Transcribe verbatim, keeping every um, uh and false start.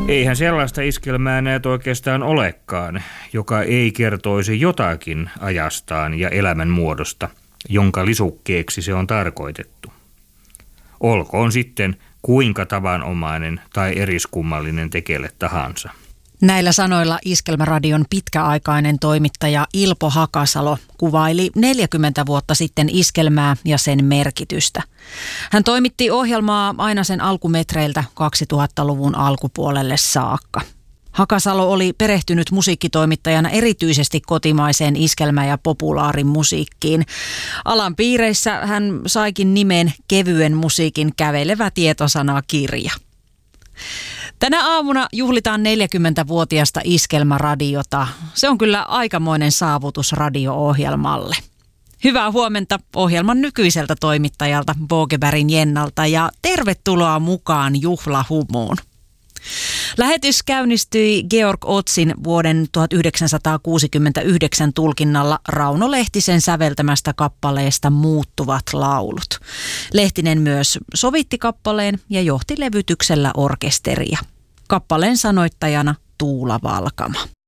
Eihän sellaista iskelmää näet oikeastaan olekaan, joka ei kertoisi jotakin ajastaan ja elämän muodosta, jonka lisukkeeksi se on tarkoitettu. Olkoon sitten kuinka tavanomainen tai eriskummallinen tekele tahansa. Näillä sanoilla Iskelmäradion pitkäaikainen toimittaja Ilpo Hakasalo kuvaili neljäkymmentä vuotta sitten iskelmää ja sen merkitystä. Hän toimitti ohjelmaa aina sen alkumetreiltä kaksituhattaluvun alkupuolelle saakka. Hakasalo oli perehtynyt musiikkitoimittajana erityisesti kotimaiseen iskelmä- ja populaarimusiikkiin. Alan piireissä hän saikin nimen kevyen musiikin kävelevä tietosanakirja. Tänä aamuna juhlitaan neljäkymmentävuotiasta Iskelmäradiota. Se on kyllä aikamoinen saavutus radio-ohjelmalle. Hyvää huomenta ohjelman nykyiseltä toimittajalta Bogebergin Jennalta ja tervetuloa mukaan juhlahumuun. Lähetys käynnistyi Georg Otzin vuoden tuhatyhdeksänsataakuusikymmentäyhdeksän tulkinnalla Rauno Lehtisen säveltämästä kappaleesta Muuttuvat laulut. Lehtinen myös sovitti kappaleen ja johti levytyksellä orkesteria. Kappaleen sanoittajana Tuula Valkama.